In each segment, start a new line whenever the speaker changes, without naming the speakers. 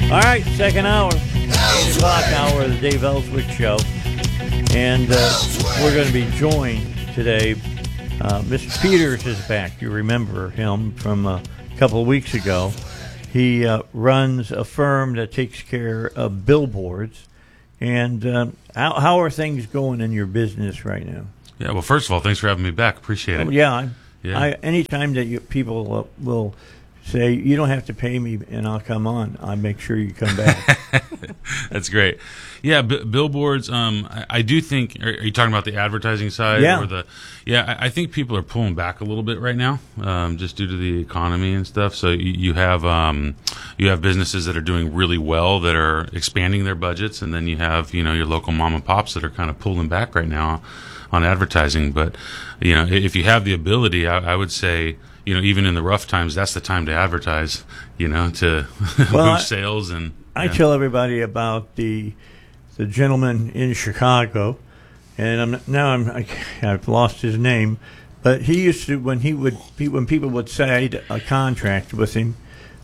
All right, second hour, 8 o'clock hour of the Dave Ellswick Show. And we're going to be joined today. Mr. Peters is back. You remember him from a couple of weeks ago. He runs a firm that takes care of billboards. And how are things going in your business right now?
Yeah, well, first of all, thanks for having me back. Appreciate it.
Yeah. Anytime that people will say, you don't have to pay me and I'll come on, I make sure you come back.
That's great. Yeah, billboards, I do think, are you talking about the advertising side?
Yeah.
I think people are pulling back a little bit right now, just due to the economy and stuff. So you have businesses that are doing really well that are expanding their budgets, and then you have, your local mom and pops that are kind of pulling back right now on advertising. But, if you have the ability, I would say, even in the rough times, that's the time to advertise, to boost sales. And
I tell everybody about the gentleman in Chicago, and I've lost his name, but he used to, when people would sign a contract with him,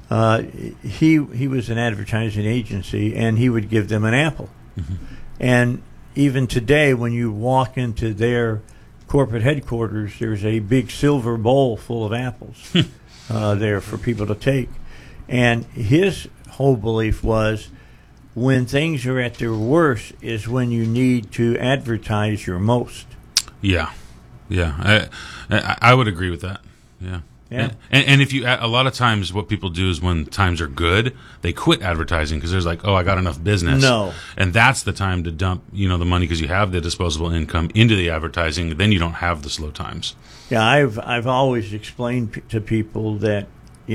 he was an advertising agency, and he would give them an apple. Mm-hmm. And even today, when you walk into their corporate headquarters, there's a big silver bowl full of apples there for people to take. And his whole belief was, when things are at their worst is when you need to advertise your most. Yeah.
I would agree with that. Yeah. And if you, a lot of times what people do is when times are good, they quit advertising because there's like, I got enough business.
No.
And that's the time to dump, the money, because you have the disposable income, into the advertising. Then you don't have the slow times.
Yeah, I've always explained to people that,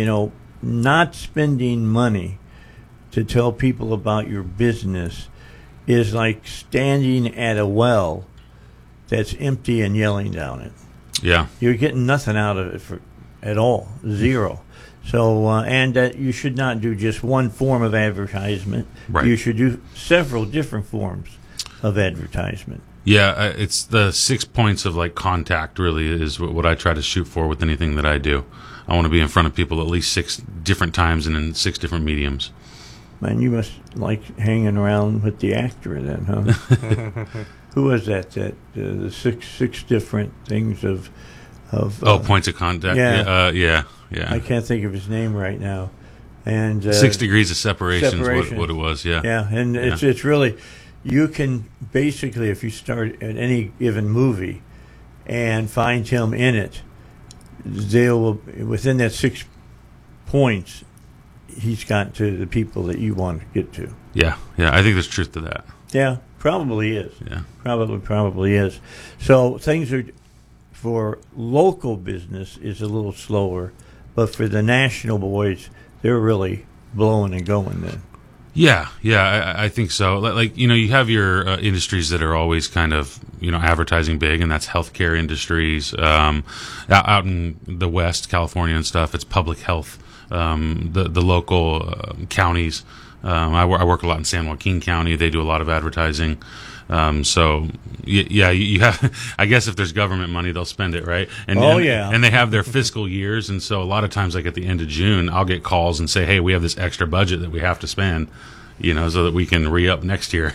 not spending money to tell people about your business is like standing at a well that's empty and yelling down it.
Yeah.
You're getting nothing out of it at all, zero. So, and that you should not do just one form of advertisement.
Right.
You should do several different forms of advertisement.
Yeah, it's the 6 points of contact really is what I try to shoot for with anything that I do. I want to be in front of people at least 6 different times and in 6 different mediums.
Man, you must like hanging around with the actor then, huh? Who was that? The six different things of
points of contact. Yeah.
I can't think of his name right now. And
6 degrees of separation is what it was. Yeah.
Yeah, and it's really, you can basically, if you start at any given movie and find him in it, they'll, within that 6 points, he's got to the people that you want to get to.
Yeah. I think there's truth to that.
Yeah, probably is.
Yeah.
Probably is. So things are, for local business, is a little slower, but for the national boys, they're really blowing and going then.
Yeah, I think so. You have your industries that are always kind of, advertising big, and that's healthcare industries. Out in the West, California and stuff, it's public health. The local counties. I work a lot in San Joaquin County. They do a lot of advertising. So you have, I guess if there's government money, they'll spend it, right? And they have their fiscal years. And so a lot of times, at the end of June, I'll get calls and say, hey, we have this extra budget that we have to spend, so that we can re-up next year.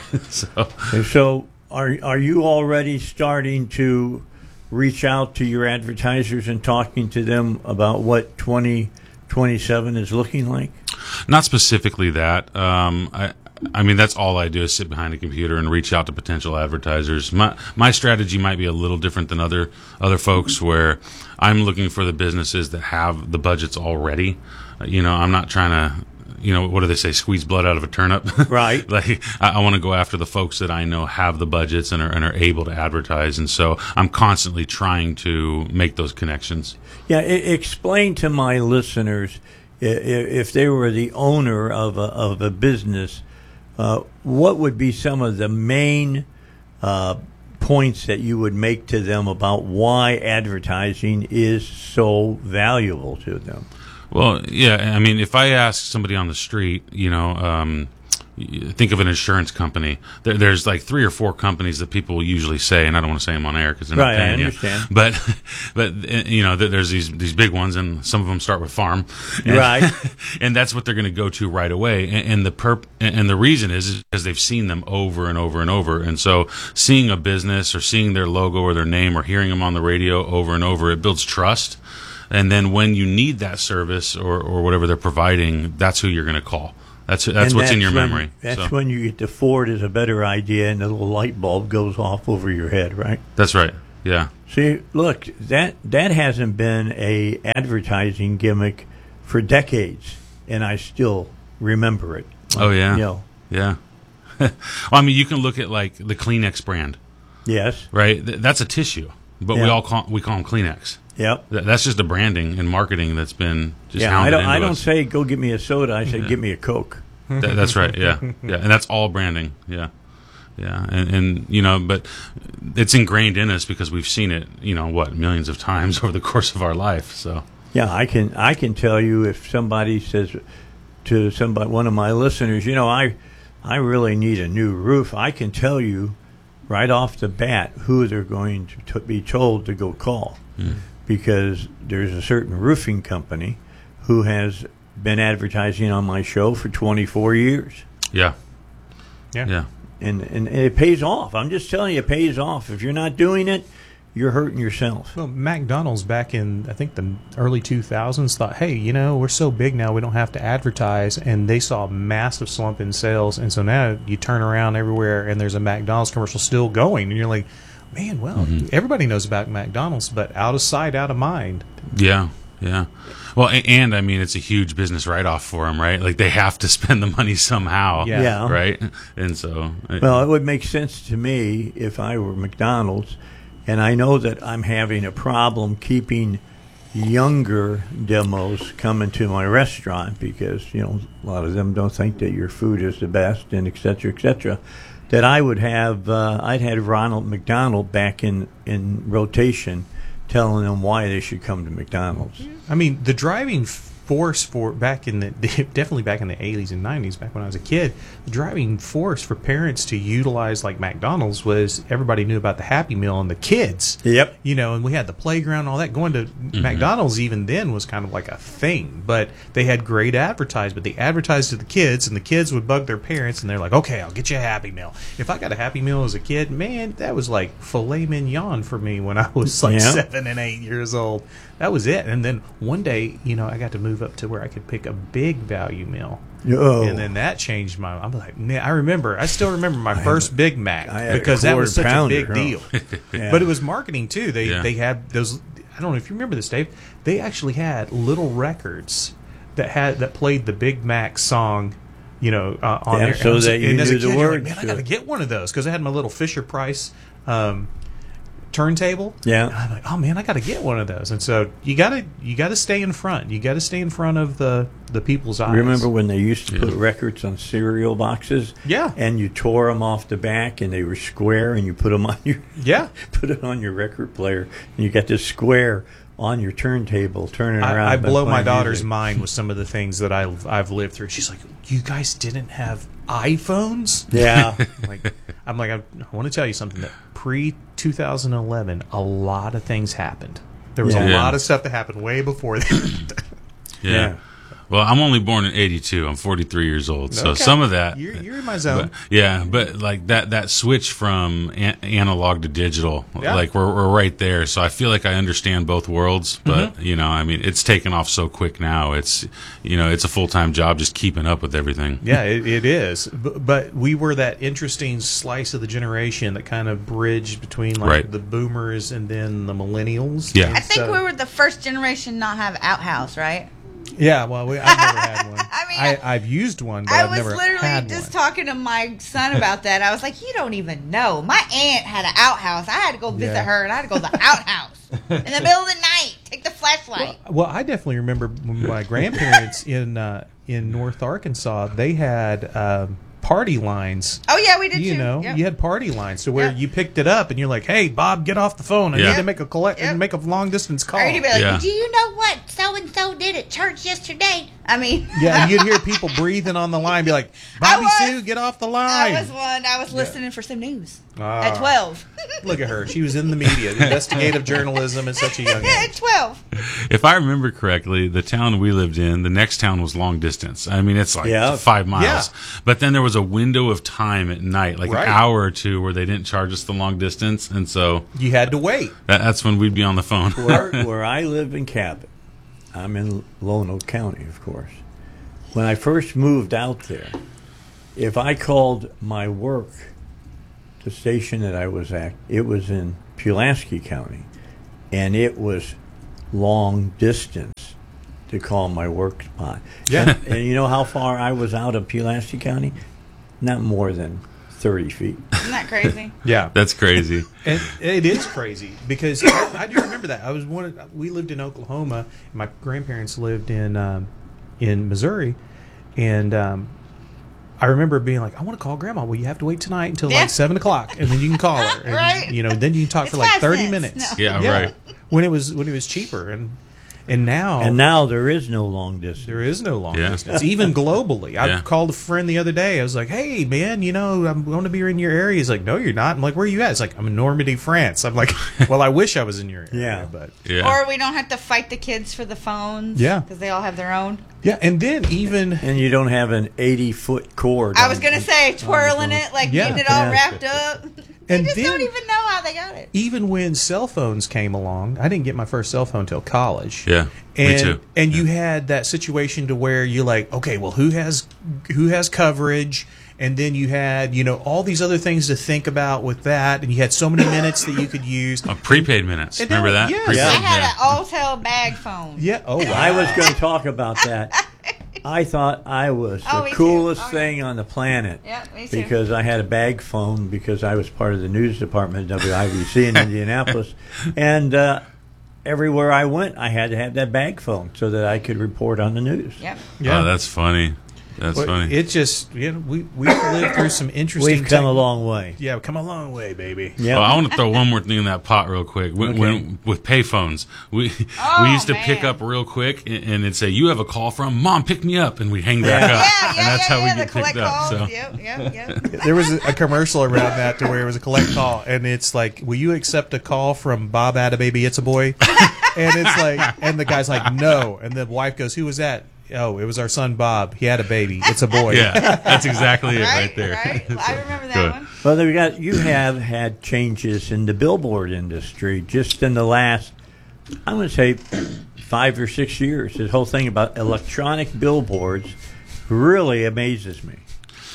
So are you already starting to reach out to your advertisers and talking to them about what 2027 is looking like?
Not specifically that. I mean, that's all I do is sit behind a computer and reach out to potential advertisers. My strategy might be a little different than other folks, where I'm looking for the businesses that have the budgets already. I'm not trying to, what do they say, squeeze blood out of a turnip?
Right.
I want to go after the folks that I know have the budgets and are able to advertise. And so I'm constantly trying to make those connections.
Yeah, explain to my listeners, if they were the owner of a business, what would be some of the main points that you would make to them about why advertising is so valuable to them?
Well, yeah, I mean, if I ask somebody on the street, think of an insurance company. There's like 3 or 4 companies that people usually say, and I don't want to say them on air because they're not
Right, I
paying you.
understand.
But you know, there's these big ones, and some of them start with farm, and,
Right.
and that's what they're going to go to right away. And the reason is because they've seen them over and over and over, and so seeing a business or seeing their logo or their name or hearing them on the radio over and over, it builds trust. And then when you need that service or whatever they're providing, that's who you're going to call. That's what's in your memory.
That's when you get to Ford is a better idea, and the little light bulb goes off over your head, right?
That's right. Yeah.
See, look, that hasn't been a advertising gimmick for decades, and I still remember it.
Oh yeah.
You know,
Yeah. Well, I mean, you can look at like the Kleenex brand,
yes.
right? That's a tissue, but we
Yeah.
all call them Kleenex.
Yep.
That's just the branding and marketing that's been just
Yeah,
hounded
I
into
don't
us.
say go get me a soda. I say get me a Coke.
That's right. Yeah, yeah, and that's all branding. Yeah, yeah, and you know, but it's ingrained in us because we've seen it. You know, what, millions of times over the course of our life. So
Yeah, I can tell you if somebody says to somebody, one of my listeners, you know, I really need a new roof. I can tell you right off the bat who they're going to be told to go call, because there's a certain roofing company who has been advertising on my show for 24 years.
yeah,
Yeah.
yeah.
And it pays off. I'm just telling you, it pays off. If you're not doing it, you're hurting yourself.
Well, McDonald's back in, I think, the early 2000s thought, hey, you know, we're so big now we don't have to advertise, and they saw a massive slump in sales, and so now you turn around everywhere and there's a McDonald's commercial still going, and you're like, man, well, everybody knows about McDonald's, but out of sight, out of mind.
Yeah, yeah. Well, and I mean, it's a huge business write-off for them, right? Like they have to spend the money somehow,
Yeah.
right? And so,
Well, it would make sense to me if I were McDonald's, and I know that I'm having a problem keeping younger demos coming to my restaurant because, you know, a lot of them don't think that your food is the best, and et cetera, that I would have, I'd had Ronald McDonald back in rotation telling them why they should come to McDonald's.
I mean, the driving force for back in the definitely back in the 80s and 90s, back when I was a kid, the driving force for parents to utilize like McDonald's was everybody knew about the Happy Meal and the kids.
Yep.
You know, and we had the playground and all that. Going to McDonald's even then was kind of like a thing, but they had great advertisement. They advertised to the kids, and the kids would bug their parents, and they're like, okay, I'll get you a Happy Meal. If I got a Happy Meal as a kid, man, that was like filet mignon for me when I was like 7 and 8 years old. That was it. And then one day, you know, I got to move up to where I could pick a big value meal.
Oh.
And then that changed my. I'm like, man, I still remember my first Big Mac
I had a
because that was such a
quarter
big
pounder,
deal.
Yeah.
But it was marketing too. They
Yeah.
they had those. I don't know if you remember this, Dave. They actually had little records that played the Big Mac song. You know, on
Yeah,
there.
so
And
that you
as a
knew the
kid, you're
words
like, man, I
to
got to
it.
get one of those because I had my little Fisher Price turntable.
Yeah.
And I'm like, oh man, I got to get one of those. And so you gotta stay in front. You got to stay in front of the people's eyes.
Remember when they used to put records on cereal boxes?
Yeah.
And you tore them off the back, and they were square, and you put them on your
Yeah.
put it on your record player, and you got this square on your turntable turning around.
I
and
blow my
playing
daughter's
music.
mind with some of the things that I've lived through. She's like, "You guys didn't have iPhones?"
Yeah.
I'm like, I want to tell you something. That pre-2011, a lot of things happened. There was a
Yeah.
lot of stuff that happened way before that.
yeah. Well, I'm only born in '82. I'm 43 years old, so
Okay.
some of that.
You're in my zone.
But like that switch from analog to digital,
Yeah.
like we're right there. So I feel like I understand both worlds. But you know, I mean, it's taken off so quick now. It's it's a full-time job just keeping up with everything.
Yeah, it is. But we were that interesting slice of the generation that kind of bridged between like
Right.
the boomers and then the millennials.
Yeah.
And
I think
so-
we were the first generation not have outhouse, right?
Yeah, well, I've never had one.
I mean,
I've used one, but
I
I've
was
never
literally
had
just
one.
talking to my son about that. I was like, you don't even know. My aunt had an outhouse. I had to go visit
Yeah.
her, and I had to go to the outhouse in the middle of the night. Take the flashlight.
Well, I definitely remember when my grandparents in North Arkansas, they had party lines.
Oh yeah, we did
You
too.
know,
Yep.
you had party lines to where
Yep.
you picked it up and you're like, "Hey, Bob, get off the phone. I
Yeah.
need to make a
Yep.
make a long distance call."
Or he'd be like,
Yeah.
do you know what so and so did at church yesterday? I mean,
Yeah, you'd hear people breathing on the line, be like, Bobby
was-
Sue, get off the line.
I was listening for some news
Ah.
at 12.
Look at her. She was in the media, investigative journalism at such a young
At
age.
12.
If I remember correctly, the town we lived in, the next town was long distance. I mean, it's like
Yeah.
5 miles.
Yeah.
But then there was a window of time at night, like
Right.
an hour or two, where they didn't charge us the long distance, and so
You had to wait.
that's when we'd be on the phone.
where I live in Cabot, I'm in Lonoke County, of course. When I first moved out there, if I called my work, the station that I was at, it was in Pulaski County, and it was long distance to call my work spot.
Yeah.
And you know how far I was out of Pulaski County? Not more than 30 feet.
Isn't that crazy?
Yeah.
That's crazy.
And it is crazy because I do remember that. We lived in Oklahoma. And my grandparents lived in Missouri, and I remember being like, "I want to call Grandma." Well, you have to wait tonight until
Yeah.
like 7:00, and then you can call her. And,
Right.
Then you can talk
It's
for like
5
30
cents.
minutes.
No.
Yeah, right.
When it was cheaper, and now
And now there is no long distance.
there is no long
Yeah.
distance, even globally. I
Yeah.
called a friend the other day. I was like, "Hey, man, I'm going to be in your area." He's like, "No, you're not." I'm like, "Where are you at?" It's like, "I'm in Normandy, France." I'm like, "Well, I wish I was in your area."
Yeah.
But
Yeah.
Or we don't have to fight the kids for the phones.
Yeah.
Because they all have their own.
yeah, and then even
And you don't have an 80-foot cord.
I was going to say, twirling it, like
Yeah.
getting it all
Yeah.
wrapped up. They
And
just
then-
don't even know how they got it.
even when cell phones came along, I didn't get my first cell phone until college.
Yeah,
And,
me too.
And you had that situation to where you're like, okay, well, who has coverage? And then you had, all these other things to think about with that, and you had so many minutes that you could use.
Prepaid minutes.
And
Remember
then-
that?
yes.
Prepaid,
I had
yeah.
an Alltel bag phone.
Yeah. Oh, wow.
I was going to talk about that. I thought I was
Oh,
the
me too.
coolest
Oh, yeah.
thing on the planet.
Yeah, me too.
Because I had a bag phone because I was part of the news department at WIVC in Indianapolis. And everywhere I went, I had to have that bag phone so that I could report on the news.
Yep.
Yeah.
Oh, that's funny. That's
Well,
funny.
It just, we've lived through some interesting.
We've come a long way.
Yeah, come a long way, baby.
Yeah.
Oh, I want to throw one more thing in that pot real quick. When with payphones, we used to pick
man.
up real quick and it'd say, "You have a call from Mom, pick me up," and we hang back
Yeah.
up,
Yeah,
and that's how we
the
get picked
collect
up.
calls.
So
Yep.
There was a commercial around that to where it was a collect call, and it's like, "Will you accept a call from Bob Attababy? It's a boy." And it's like, and the guy's like, "No," and the wife goes, "Who was that?" "Oh, it was our son Bob. He had a baby. It's a boy."
yeah, that's exactly it right there.
Right? I remember that
Good.
one.
Well, you have had changes in the billboard industry just in the last, I'm going to say, 5 or 6 years. This whole thing about electronic billboards really amazes me.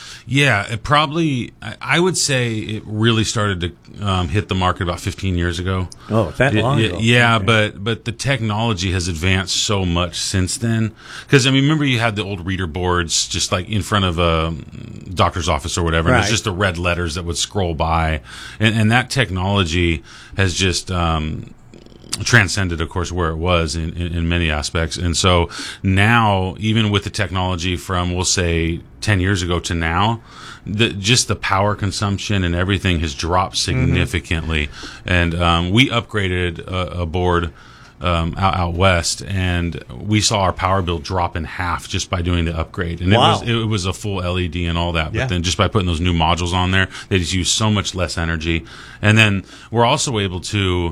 Yeah, it probably. I would say it really started to hit the market about 15 years ago.
Oh, it's that long ago.
Yeah,
Okay.
but the technology has advanced so much since then. Because I mean, remember you had the old reader boards just like in front of a doctor's office or whatever. And
Right.
it's just the red letters that would scroll by, and that technology has just. Transcended, of course, where it was in many aspects. And so now, even with the technology from, we'll say, 10 years ago to now, just the power consumption and everything has dropped significantly. And we upgraded a board out west, and we saw our power bill drop in half just by doing the upgrade. And
Wow.
it was a full LED and all that. But
Yeah.
then just by putting those new modules on there, they just use so much less energy. And then we're also able to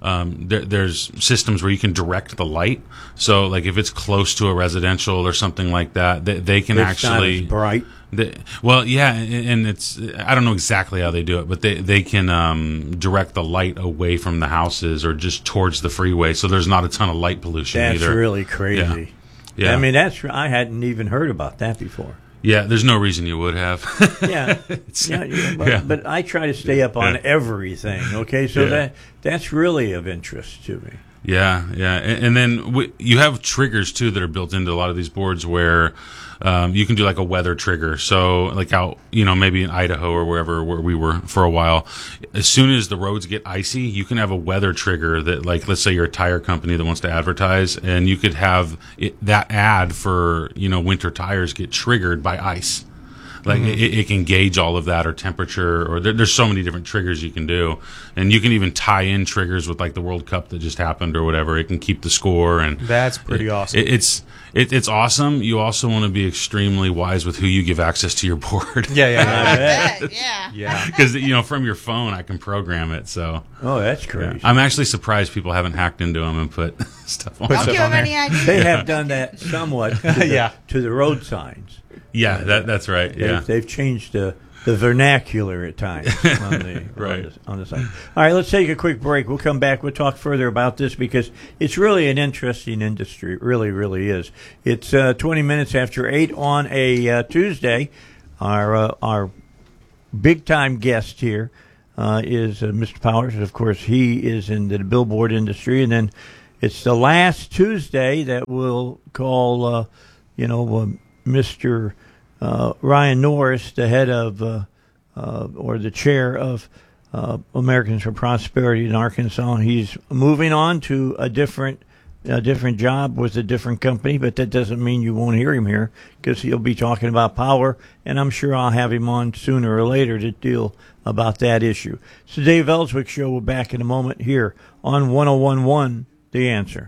there's systems where you can direct the light. So, like if it's close to a residential or something like that, they can
It's
actually.
not as bright.
Well, yeah, and it's I don't know exactly how they do it, but they can direct the light away from the houses or just towards the freeway, so there's not a ton of light pollution
That's
either.
really crazy.
Yeah.
I mean, I hadn't even heard about that before.
Yeah, there's no reason you would have.
Yeah, but,
yeah.
but I try to stay up on
Yeah.
everything. Okay, so
Yeah.
that's really of interest to me.
Yeah, and then you have triggers too that are built into a lot of these boards where you can do like a weather trigger. So like out, maybe in Idaho or wherever where we were for a while, as soon as the roads get icy, you can have a weather trigger that, like, let's say you're a tire company that wants to advertise, and you could have that ad for winter tires get triggered by ice. Like it can gauge all of that, or temperature, or there's so many different triggers you can do, and you can even tie in triggers with like the World Cup that just happened or whatever. It can keep the score, and
That's pretty awesome.
It's awesome. You also want to be extremely wise with who you give access to your board.
Yeah, yeah,
I bet, yeah.
yeah.
Because from your phone I can program it. So
Oh, that's crazy.
I'm actually surprised people haven't hacked into them and put stuff on.
Put
Don't
stuff
give
on
them
there.
any ideas.
They have done that somewhat to the,
Yeah.
to the road signs.
Yeah, that's right. Yeah.
They've changed the vernacular at times on the,
Right.
on the site. All right, let's take a quick break. We'll come back. We'll talk further about this because it's really an interesting industry. It really, really is. It's 20 minutes after 8 on a Tuesday. Our big-time guest here is Mr. Powers. Of course, he is in the billboard industry. And then it's the last Tuesday that we'll call, Mr. Ryan Norris, the head of or the chair of Americans for Prosperity in Arkansas. He's moving on to a different job with a different company, but that doesn't mean you won't hear him here because he'll be talking about power, and I'm sure I'll have him on sooner or later to deal about that issue. So Dave Ellswick Show, we're back in a moment here on 101.1 The Answer.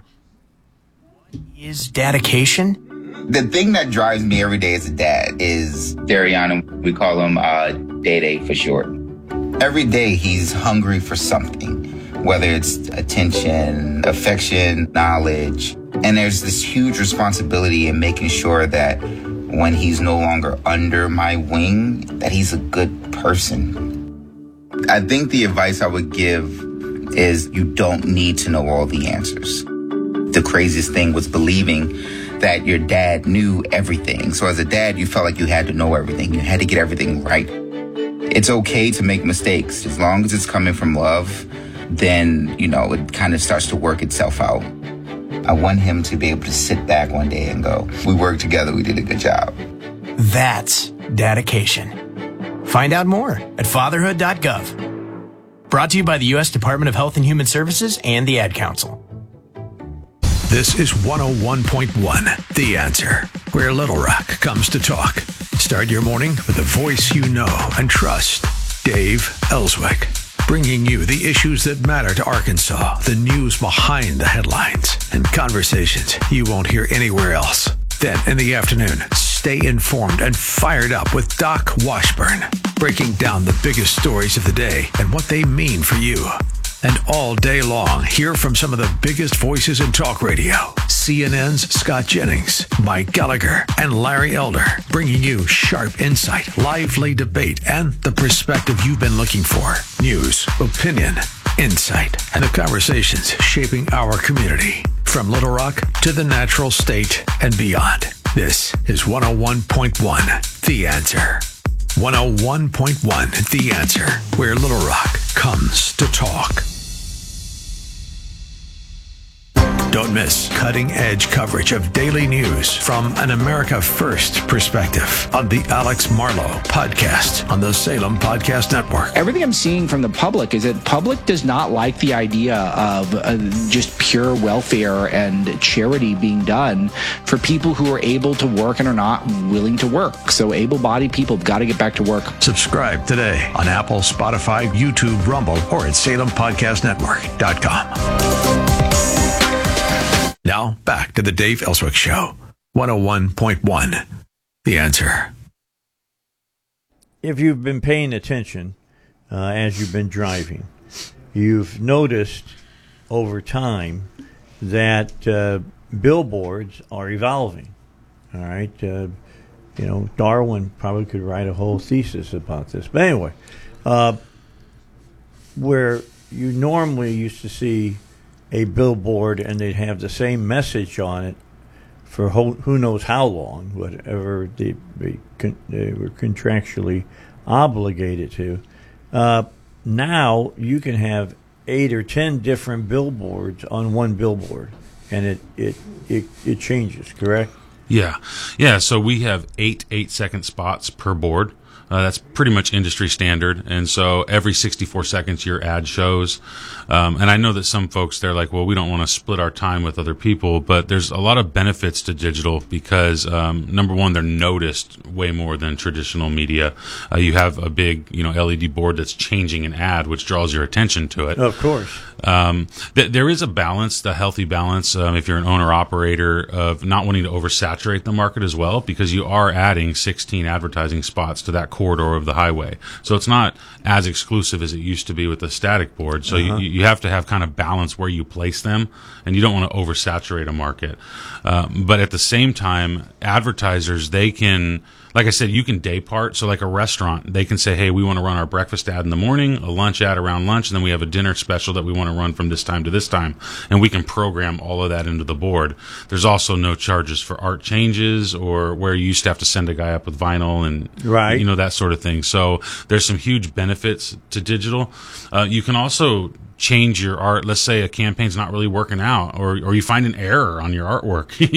Is dedication?
The thing that drives me every day as a dad is Dariana. We call him Day for short. Every day he's hungry for something, whether it's attention, affection, knowledge. And there's this huge responsibility in making sure that when he's no longer under my wing, that he's a good person. I think the advice I would give is you don't need to know all the answers. The craziest thing was believing that your dad knew everything. So as a dad, you felt like you had to know everything. You had to get everything right. It's okay to make mistakes. As long as it's coming from love, then, it kind of starts to work itself out. I want him to be able to sit back one day and go, we worked together, we did a good job.
That's dedication. Find out more at fatherhood.gov. Brought to you by the U.S. Department of Health and Human Services and the Ad Council.
This is 101.1 The Answer, where Little Rock comes to talk. Start your morning with a voice you know and trust. Dave Ellswick, bringing you the issues that matter to Arkansas, the news behind the headlines, and conversations you won't hear anywhere else. Then in the afternoon, stay informed and fired up with Doc Washburn, breaking down the biggest stories of the day and what they mean for you. And all day long, hear from some of the biggest voices in talk radio. CNN's Scott Jennings, Mike Gallagher, and Larry Elder, bringing you sharp insight, lively debate, and the perspective you've been looking for. News, opinion, insight, and the conversations shaping our community. From Little Rock to the Natural State and beyond. This is 101.1 The Answer. 101.1 The Answer, where Little Rock comes to talk. Don't miss cutting-edge coverage of daily news from an America First perspective on the Alex Marlowe podcast on the Salem Podcast Network.
Everything I'm seeing from the public is that public does not like the idea of just pure welfare and charity being done for people who are able to work and are not willing to work. So able-bodied people have got to get back to work.
Subscribe today on Apple, Spotify, YouTube, Rumble, or at SalemPodcastNetwork.com. Now, back to the Dave Ellswick Show, 101.1 The Answer.
If you've been paying attention as you've been driving, you've noticed over time that billboards are evolving. All right. Darwin probably could write a whole thesis about this. But anyway, where you normally used to see a billboard and they'd have the same message on it for who knows how long, whatever they were contractually obligated to. Now you can have 8 or 10 different billboards on one billboard, and it changes, correct?
Yeah. So we have 8 8-second spots per board. That's pretty much industry standard. And so every 64 seconds your ad shows. And I know that some folks, they're like, well, we don't want to split our time with other people, but there's a lot of benefits to digital because, number one, they're noticed way more than traditional media. You have a big, LED board that's changing an ad, which draws your attention to it.
Of course.
There is a balance, the healthy balance, if you're an owner operator, of not wanting to oversaturate the market as well, because you are adding 16 advertising spots to that corridor of the highway. So it's not as exclusive as it used to be with the static board. So you have to have kind of balance where you place them, and you don't want to oversaturate a market. But at the same time, advertisers, they can, like I said, you can day part. So like a restaurant, they can say, hey, we want to run our breakfast ad in the morning, a lunch ad around lunch, and then we have a dinner special that we want to run from this time to this time. And we can program all of that into the board. There's also no charges for art changes or where you used to have to send a guy up with vinyl and,
right,
that sort of thing. So there's some huge benefits to digital. You can also change your art. Let's say a campaign's not really working out, or you find an error on your artwork.